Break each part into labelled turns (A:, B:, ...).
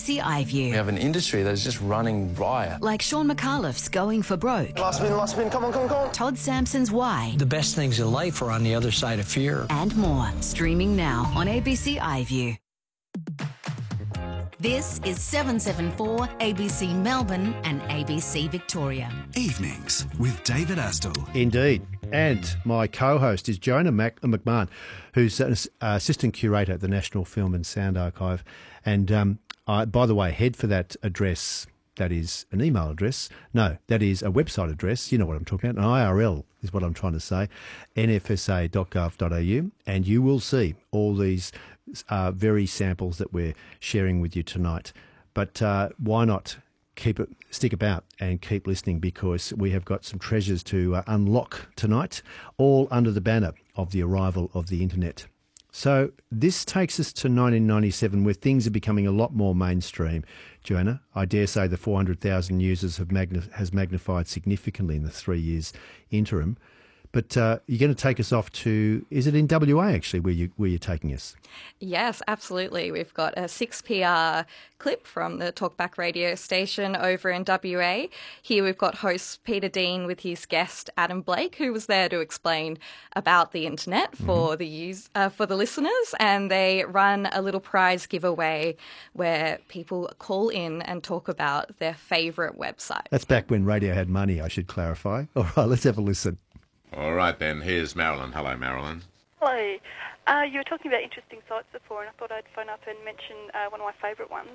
A: ABC iView.
B: We have an industry that is just running riot.
A: Like Sean McAuliffe's Going for Broke.
C: Last spin, come on.
A: Todd Sampson's Why.
D: The best things in life are on the other side of fear.
A: And more. Streaming now on ABC iView. This is 774 ABC Melbourne and ABC Victoria.
E: Evenings with David Astle.
F: Indeed. And my co-host is Joanna McMahon, who's an assistant curator at the National Film and Sound Archive. And by the way, head for that address. That is an email address. No, that is a website address. You know what I'm talking about. An IRL is what I'm trying to say. nfsa.gov.au. And you will see all these very samples that we're sharing with you tonight. But why not stick about and keep listening, because we have got some treasures to unlock tonight, all under the banner of the arrival of the internet. So this takes us to 1997, where things are becoming a lot more mainstream. Joanna, I dare say the 400,000 users has magnified significantly in the 3 years interim. But you're going to take us off to, is it in WA actually, where you're taking us?
G: Yes, absolutely. We've got a 6PR clip from the Talkback radio station over in WA. Here we've got host Peter Dean with his guest Adam Blake, who was there to explain about the internet for for the listeners, and they run a little prize giveaway where people call in and talk about their favourite website.
F: That's back when radio had money, I should clarify. All right, let's have a listen.
H: All right, then. Here's Marilyn. Hello, Marilyn.
I: Hello. You were talking about interesting sites before, and I thought I'd phone up and mention one of my favourite ones,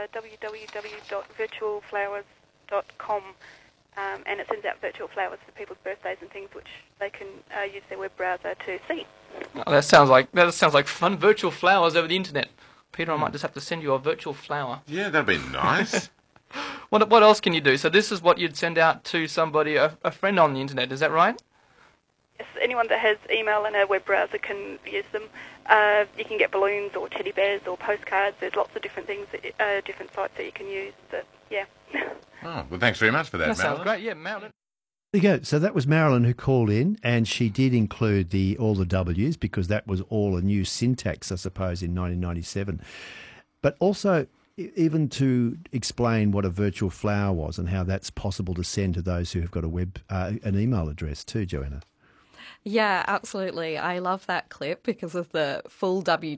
I: www.virtualflowers.com, and it sends out virtual flowers for people's birthdays and things, which they can use their web browser to see.
J: Oh, that sounds like fun. Virtual flowers over the internet. Peter, I might just have to send you a virtual flower.
H: Yeah, that'd be nice.
J: What else can you do? So this is what you'd send out to somebody, a friend on the internet. Is that right?
I: Yes, anyone that has email and a web browser can use them. You can get balloons or teddy bears or postcards. There's lots of different things, different sites that you can use. But yeah.
H: Oh, well, thanks very much for that,
J: That
H: Marilyn.
J: sounds great. Yeah, Marilyn.
F: There you go. So that was Marilyn who called in, and she did include all the W's, because that was all a new syntax, I suppose, in 1997. But also, even to explain what a virtual flower was and how that's possible to send to those who have got an email address too, Joanna.
G: Yeah, absolutely. I love that clip because of the full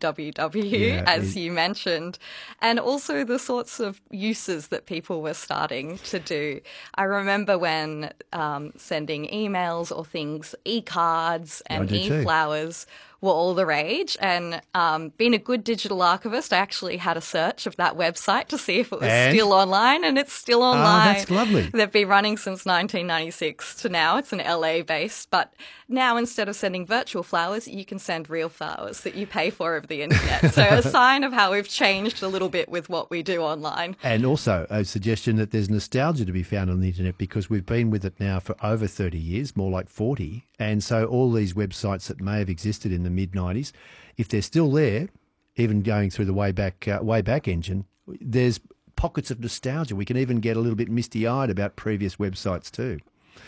G: www, as you mentioned, and also the sorts of uses that people were starting to do. I remember when sending emails or things, e-cards and e-flowers were all the rage, and being a good digital archivist, I actually had a search of that website to see if it was still online, and it's still online.
F: Oh, that's lovely.
G: They've been running since 1996 to now. It's an LA based, but now instead of sending virtual flowers, you can send real flowers that you pay for over the internet. So a sign of how we've changed a little bit with what we do online.
F: And also a suggestion that there's nostalgia to be found on the internet, because we've been with it now for over 30 years, more like 40. And so all these websites that may have existed in the mid-90s, if they're still there, even going through the Wayback engine, there's pockets of nostalgia. We can even get a little bit misty-eyed about previous websites too.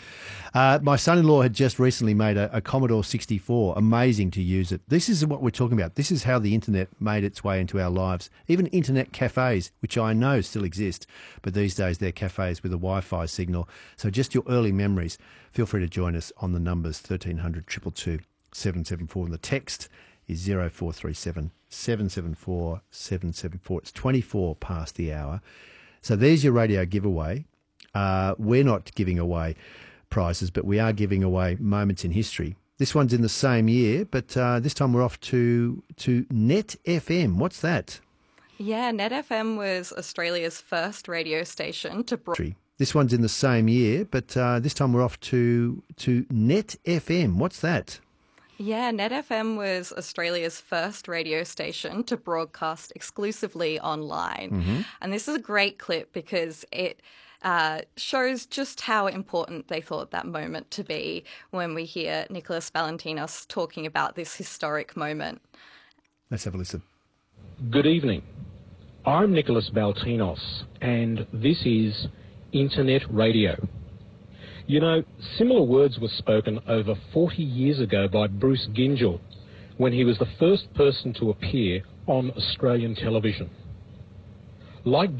F: My son-in-law had just recently made a Commodore 64. Amazing to use it. This is what we're talking about. This is how the internet made its way into our lives. Even internet cafes, which I know still exist, but these days they're cafes with a Wi-Fi signal. So just your early memories. Feel free to join us on the numbers 1300 222 774, and the text is 0437 774 774. It's 24 past the hour. So there's your radio giveaway. We're not giving away prizes, but we are giving away moments in history. This one's in the same year, but this time we're off to Net FM. What's that?
G: Yeah, Net FM was Australia's first radio station to
F: This one's in the same year, but this time we're off to Net FM. What's that?
G: Yeah, Net FM was Australia's first radio station to broadcast exclusively online.
F: Mm-hmm.
G: And this is a great clip because it shows just how important they thought that moment to be when we hear Nicholas Valentinos talking about this historic moment.
F: Let's have a listen.
K: Good evening. I'm Nicholas Valentinos, and this is Internet Radio. You know, similar words were spoken over 40 years ago by Bruce Gyngell when he was the first person to appear on Australian television. Like